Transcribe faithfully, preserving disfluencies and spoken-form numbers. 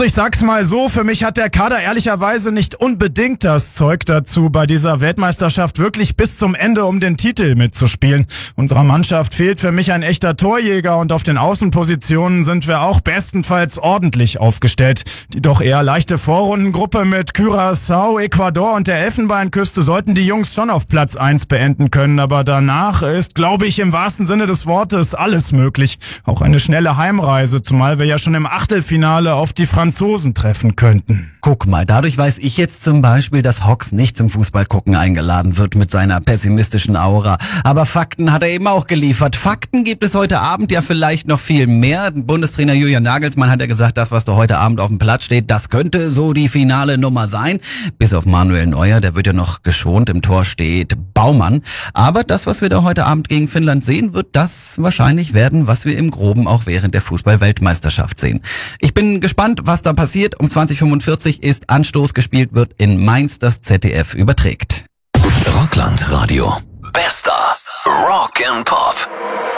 Also ich sag's mal so, für mich hat der Kader ehrlicherweise nicht unbedingt das Zeug dazu, bei dieser Weltmeisterschaft wirklich bis zum Ende um den Titel mitzuspielen. Unserer Mannschaft fehlt für mich ein echter Torjäger und auf den Außenpositionen sind wir auch bestenfalls ordentlich aufgestellt. Die doch eher leichte Vorrundengruppe mit Curaçao, Ecuador und der Elfenbeinküste sollten die Jungs schon auf Platz eins beenden können, aber danach ist, glaube ich, im wahrsten Sinne des Wortes alles möglich. Auch eine schnelle Heimreise, zumal wir ja schon im Achtelfinale auf die Franzosen treffen könnten. Guck mal, dadurch weiß ich jetzt zum Beispiel, dass Hox nicht zum Fußballgucken eingeladen wird mit seiner pessimistischen Aura. Aber Fakten hat er eben auch geliefert. Fakten gibt es heute Abend ja vielleicht noch viel mehr. Bundestrainer Julian Nagelsmann hat ja gesagt, das, was da heute Abend auf dem Platz steht, das könnte so die finale Nummer sein. Bis auf Manuel Neuer, der wird ja noch geschont. Im Tor steht Baumann. Aber das, was wir da heute Abend gegen Finnland sehen, wird das wahrscheinlich werden, was wir im Groben auch während der Fußball-Weltmeisterschaft sehen. Ich bin gespannt, was da passiert. Um zwanzig Uhr fünfundvierzig ist Anstoß, gespielt wird in Mainz, das Z D F überträgt. Rockland Radio. Bester Rock and Pop.